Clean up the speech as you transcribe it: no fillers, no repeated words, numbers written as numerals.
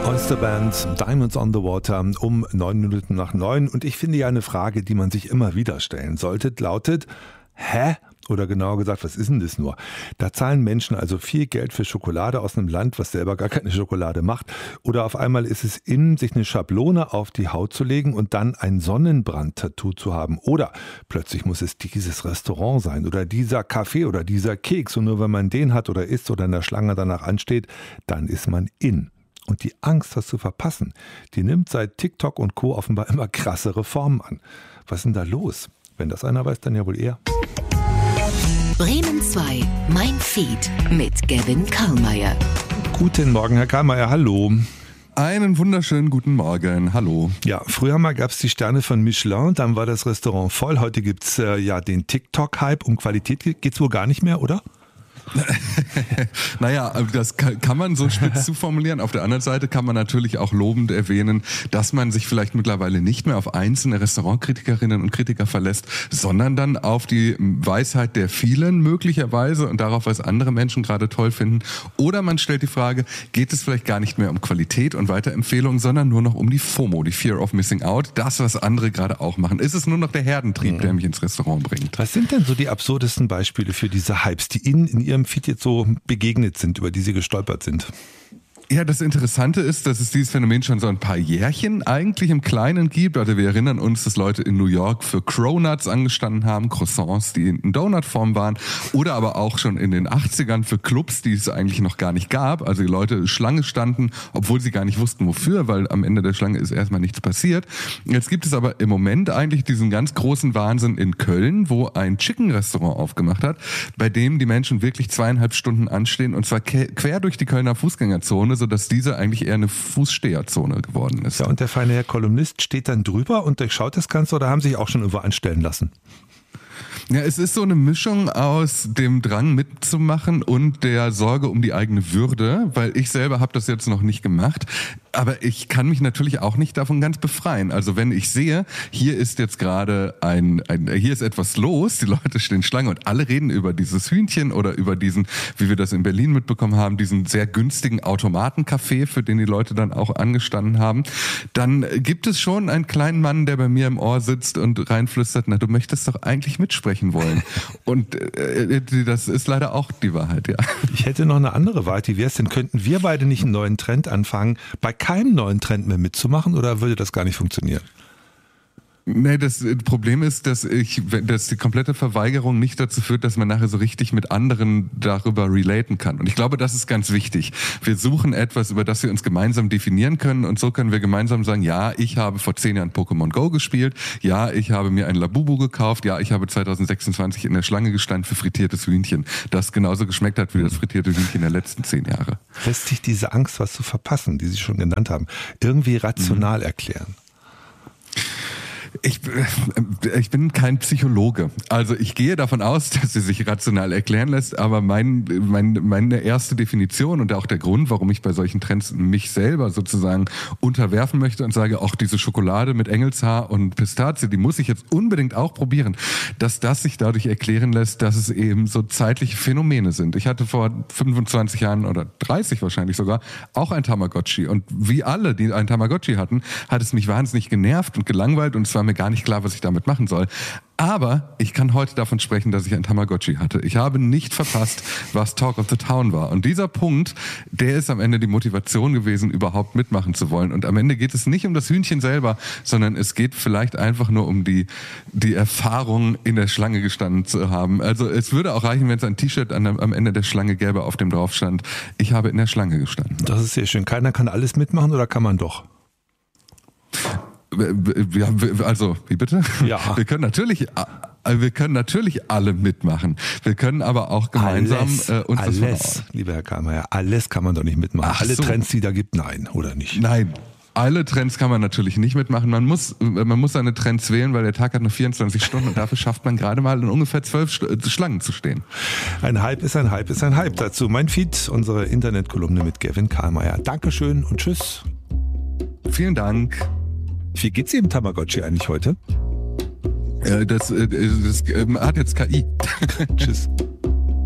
Oysterband, Diamonds on the Water um 9 Minuten nach 9. Und ich finde ja eine Frage, die man sich immer wieder stellen sollte, lautet, hä? Oder genauer gesagt, was ist denn das nur? Da zahlen Menschen also viel Geld für Schokolade aus einem Land, was selber gar keine Schokolade macht. Oder auf einmal ist es in, sich eine Schablone auf die Haut zu legen und dann ein Sonnenbrand-Tattoo zu haben. Oder plötzlich muss es dieses Restaurant sein oder dieser Kaffee oder dieser Keks. Und nur wenn man den hat oder isst oder in der Schlange danach ansteht, dann ist man in. Und die Angst, das zu verpassen, die nimmt seit TikTok und Co. offenbar immer krassere Formen an. Was ist denn da los? Wenn das einer weiß, dann ja wohl eher. Bremen 2, mein Feed mit Gavin Karlmeier. Guten Morgen, Herr Karlmeier, hallo. Einen wunderschönen guten Morgen, hallo. Ja, früher mal gab es die Sterne von Michelin, dann war das Restaurant voll. Heute gibt es ja den TikTok-Hype. Um Qualität geht es wohl gar nicht mehr, oder? Naja, das kann man so spitz zu formulieren. Auf der anderen Seite kann man natürlich auch lobend erwähnen, dass man sich vielleicht mittlerweile nicht mehr auf einzelne Restaurantkritikerinnen und Kritiker verlässt, sondern dann auf die Weisheit der vielen möglicherweise und darauf, was andere Menschen gerade toll finden. Oder man stellt die Frage, geht es vielleicht gar nicht mehr um Qualität und Weiterempfehlungen, sondern nur noch um die FOMO, die Fear of Missing Out, das, was andere gerade auch machen. Ist es nur noch der Herdentrieb, der mich ins Restaurant bringt? Was sind denn so die absurdesten Beispiele für diese Hypes, die Ihnen in Ihrem Feed jetzt so begegnet sind, über die Sie gestolpert sind? Ja, das Interessante ist, dass es dieses Phänomen schon so ein paar Jährchen eigentlich im Kleinen gibt. Also wir erinnern uns, dass Leute in New York für Cronuts angestanden haben, Croissants, die in Donutform waren. Oder aber auch schon in den 80ern für Clubs, die es eigentlich noch gar nicht gab. Also die Leute Schlange standen, obwohl sie gar nicht wussten, wofür, weil am Ende der Schlange ist erstmal nichts passiert. Jetzt gibt es aber im Moment eigentlich diesen ganz großen Wahnsinn in Köln, wo ein Chicken-Restaurant aufgemacht hat, bei dem die Menschen wirklich 2,5 Stunden anstehen und zwar quer durch die Kölner Fußgängerzone, sodass diese eigentlich eher eine Fußsteherzone geworden ist. Ja, und der feine Herr Kolumnist steht dann drüber und durchschaut das Ganze oder haben Sie sich auch schon irgendwo anstellen lassen? Ja, es ist so eine Mischung aus dem Drang mitzumachen und der Sorge um die eigene Würde, weil ich selber habe das jetzt noch nicht gemacht. Aber ich kann mich natürlich auch nicht davon ganz befreien. Also wenn ich sehe, hier ist jetzt gerade hier ist etwas los, die Leute stehen Schlange und alle reden über dieses Hühnchen oder über diesen, wie wir das in Berlin mitbekommen haben, diesen sehr günstigen Automatencafé, für den die Leute dann auch angestanden haben, dann gibt es schon einen kleinen Mann, der bei mir im Ohr sitzt und reinflüstert, na, du möchtest doch eigentlich mitsprechen wollen. Und das ist leider auch die Wahrheit, ja. Ich hätte noch eine andere Wahrheit. Wie wäre es denn? Könnten wir beide nicht einen neuen Trend anfangen, bei keinem neuen Trend mehr mitzumachen oder würde das gar nicht funktionieren? Nee, das Problem ist, dass die komplette Verweigerung nicht dazu führt, dass man nachher so richtig mit anderen darüber relaten kann. Und ich glaube, das ist ganz wichtig. Wir suchen etwas, über das wir uns gemeinsam definieren können und so können wir gemeinsam sagen, ja, ich habe vor 10 Jahren Pokémon Go gespielt, ja, ich habe mir ein Labubu gekauft, ja, ich habe 2026 in der Schlange gestanden für frittiertes Hühnchen, das genauso geschmeckt hat wie das frittierte Hühnchen der letzten 10 Jahre. Lässt sich diese Angst, was zu verpassen, die Sie schon genannt haben, irgendwie rational erklären? Ich bin kein Psychologe. Also ich gehe davon aus, dass sie sich rational erklären lässt, aber meine erste Definition und auch der Grund, warum ich bei solchen Trends mich selber sozusagen unterwerfen möchte und sage, auch diese Schokolade mit Engelshaar und Pistazie, die muss ich jetzt unbedingt auch probieren, dass das sich dadurch erklären lässt, dass es eben so zeitliche Phänomene sind. Ich hatte vor 25 Jahren oder 30 wahrscheinlich sogar auch ein Tamagotchi und wie alle, die ein Tamagotchi hatten, hat es mich wahnsinnig genervt und gelangweilt und es war mir gar nicht klar, was ich damit machen soll. Aber ich kann heute davon sprechen, dass ich ein Tamagotchi hatte. Ich habe nicht verpasst, was Talk of the Town war. Und dieser Punkt, der ist am Ende die Motivation gewesen, überhaupt mitmachen zu wollen. Und am Ende geht es nicht um das Hühnchen selber, sondern es geht vielleicht einfach nur um die Erfahrung, in der Schlange gestanden zu haben. Also es würde auch reichen, wenn es ein T-Shirt am Ende der Schlange gäbe, auf dem drauf stand, ich habe in der Schlange gestanden. Das ist sehr schön. Keiner kann alles mitmachen oder kann man doch? Also, wie bitte? Ja. Wir können natürlich alle mitmachen. Wir können aber auch gemeinsam alles, lieber Herr Karlmeier, alles kann man doch nicht mitmachen. Ach alle so. Trends, die da gibt, nein, oder nicht? Nein. Alle Trends kann man natürlich nicht mitmachen. Man muss seine Trends wählen, weil der Tag hat nur 24 Stunden und dafür schafft man gerade mal in ungefähr 12 Schlangen zu stehen. Ein Hype ist ein Hype ist ein Hype. Dazu mein Feed, unsere Internetkolumne mit Gavin Karlmeier. Dankeschön und tschüss. Vielen Dank. Wie geht's Ihrem Tamagotchi eigentlich heute? Das hat jetzt KI. Tschüss.